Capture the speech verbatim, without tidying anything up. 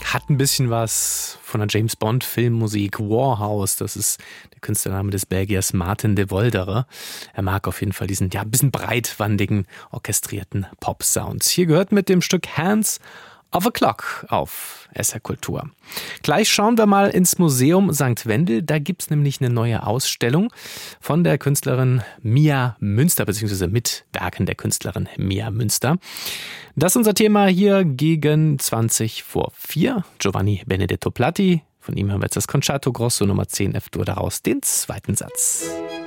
hat ein bisschen was von der James Bond Filmmusik. Warhouse, das ist der Künstlername des Belgiers Martin de Volderer. Er mag auf jeden Fall diesen, ja, ein bisschen breitwandigen, orchestrierten Pop-Sounds. Hier gehört mit dem Stück Hands of a Clock auf S R Kultur. Gleich schauen wir mal ins Museum Sankt Wendel. Da gibt's nämlich eine neue Ausstellung von der Künstlerin Mia Münster, beziehungsweise mit Werken der Künstlerin Mia Münster. Das ist unser Thema hier gegen zwanzig vor vier. Giovanni Benedetto Platti, von ihm hören wir jetzt das Concerto Grosso Nummer zehn F-Dur, daraus den zweiten Satz.